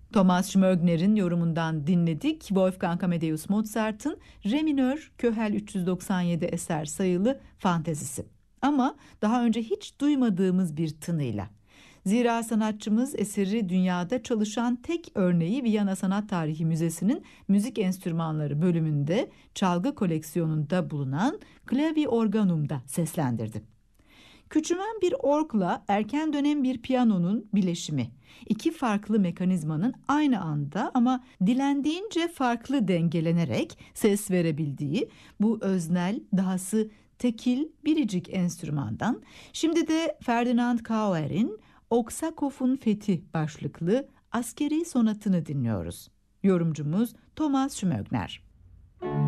Thomas Schmögner'in yorumundan dinledik. Wolfgang Amadeus Mozart'ın Re minör Köhel 397 eser sayılı fantezisi. Ama daha önce hiç duymadığımız bir tınıyla. Zira sanatçımız eseri dünyada çalışan tek örneği Viyana Sanat Tarihi Müzesi'nin müzik enstrümanları bölümünde çalgı koleksiyonunda bulunan Clavi Organum'da seslendirdi. Küçümen bir orgla erken dönem bir piyanonun bileşimi. İki farklı mekanizmanın aynı anda ama dilendiğince farklı dengelenerek ses verebildiği bu öznel, dahası tekil biricik enstrümandan şimdi de Ferdinand Kauer'in Oksakof'un Fethi başlıklı askeri sonatını dinliyoruz. Yorumcumuz Thomas Schmögner.